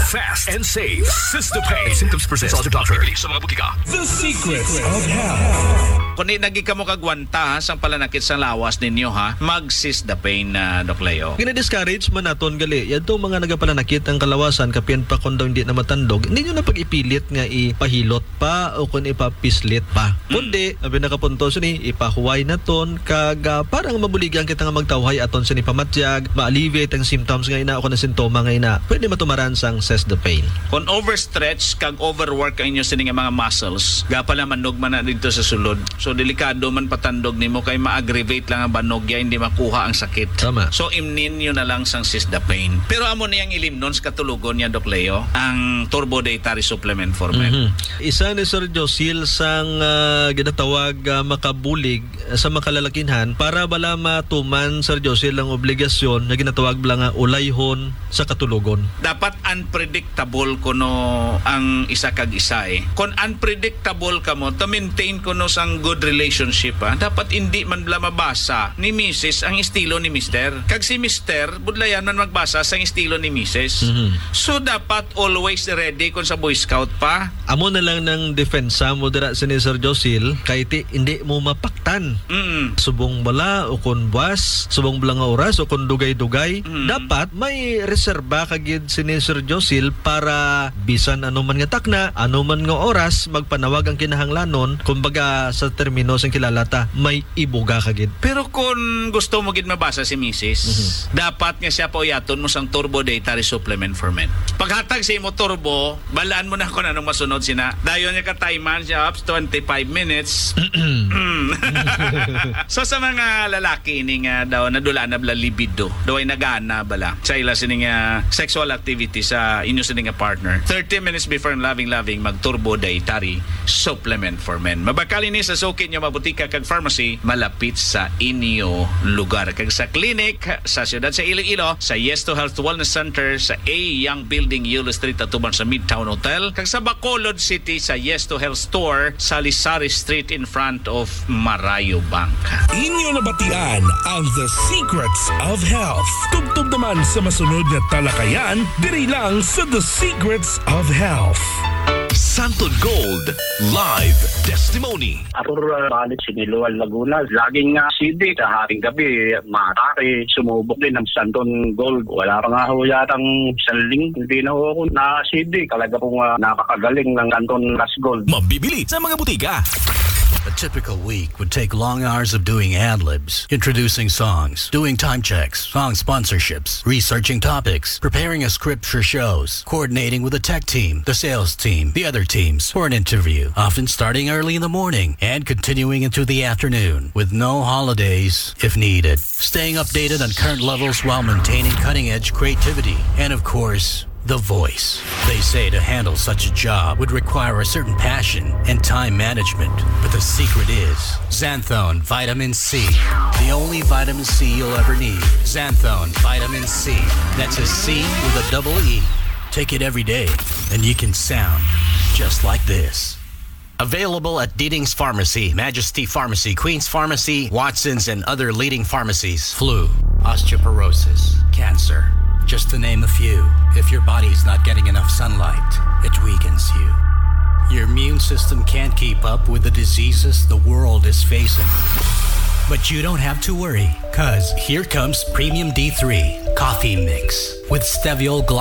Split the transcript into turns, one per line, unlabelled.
fast and safe. Sistapain. Symptoms persist. Consult your doctor. Sa mga butika.
The Secrets of Health.
Kung naging ka mo kagwanta sang palanakit sa lawas ninyo ha, mag-Sistapain na Doc Leo.
Gina-discourage man naton gali. Yan to mga nagapalanakit ang kalawasan kapian pa kung daw hindi na matandog. Hindi nyo na pag-ipilit nga ipahilot pa o kung ipapislit pa. Kundi, sabi nakapunto siya ni, ipahuway na ton kag parang mabuligan kita nga magtawhay aton siya ni pamatyag, ma-alleviate ang symptoms nga ina o kung na sintoma nga ina. Pwede matumaran sang Sistapain.
Kung overstretch kag overwork ang inyo sining mga muscles, gapala manog man na dito sa sulod. So delikado man patandog nimo kay ma-aggravate lang ang banogya, hindi makuha ang sakit.
Tama.
So imnin nyo na lang sang Sistapain. Pero amo niyang ilimnon sa katulugon niya Doc Leo, ang Turbo Dietary Supplement for Men.
Isa ni Sir Josil sang ginatawag makabulig sa makalalakinhan para bala matuman Sir Josil ang obligasyon na ginatawag bala nga ulayhon sa katulugon.
Dapat unpredictable kuno ang isa kag isa eh. Kung unpredictable ka mo, to maintain kuno sang good relationship dapat hindi man bala mabasa ni Mrs. ang estilo ni Mr. Kag si Mr. budlayan man magbasa sang estilo ni Mrs. So dapat always ready kung sa Boy Scout pa.
Amo na lang ng defensa mo dira sa ni Sir Josil kay hindi mo mapaktan. Subong bala o kun buwas, subong bala nga oras o kun dugay-dugay. Dapat may reserba kagid si ni Sir Josil para bisan ano man nga takna, ano man nga oras magpanawag ang kinahanglanon, kumbaga sa termino sang kilalata, may ibuga kagid.
Pero kung gusto mo gid mabasa si Mrs., dapat nga siya pauyaton mo sang Turbo Dietary Supplement for Men. Paghatag sa imo turbo, balaan mo na kung anong masunod sina. Dayon niya ka-timean siya up 25 minutes. So sa mga lalaki ning daw nadula na bala libido, daw ay nagana bala sa ila sining sexual activity sa inyo sining partner. 30 minutes before loving mag Turbo Dietary Supplement for Men. Mabakali ni sa suki niyo mabutika kag pharmacy malapit sa inyo lugar. Kag sa clinic sa siyudad sa Iloilo, sa Yes to Health Wellness Center sa A Young Building, Yulo Street atuban sa Midtown Hotel. Kag sa Bacolod City sa Yes to Health Store sa Lisari Street in front of Marayo Bank.
Inyo nabatian ang The Secrets of Health. Tugtog naman sa masunod na talakayan, diri lang sa The Secrets of Health.
Santon Gold Live Testimony.
Atur balik Siniluan, Laguna. Laging CD sa haring gabi, matake, sumubok din ng Santon Gold. Wala pa nga ho yatang saling, hindi na ho ako na CD. Talaga pong nakakagaling ng Santon Last Gold.
Mabibili sa mga butika.
A typical week would take long hours of doing ad-libs, introducing songs, doing time checks, song sponsorships, researching topics, preparing a script for shows, coordinating with the tech team, the sales team, the other teams for an interview, often starting early in the morning and continuing into the afternoon with no holidays if needed. Staying updated on current levels while maintaining cutting-edge creativity and, of course, the voice. They say to handle such a job would require a certain passion and time management. But the secret is Xanthone Vitamin C. The only vitamin C you'll ever need. Xanthone Vitamin C. That's a C with a double E. Take it every day and you can sound just like this.
Available at Deeding's Pharmacy, Majesty Pharmacy, Queen's Pharmacy, Watson's, and other leading pharmacies.
Flu, osteoporosis, cancer. Just to name a few. If your body's not getting enough sunlight, it weakens you. Your immune system can't keep up with the diseases the world is facing. But you don't have to worry, 'cause here comes Premium D3 Coffee Mix with Steviol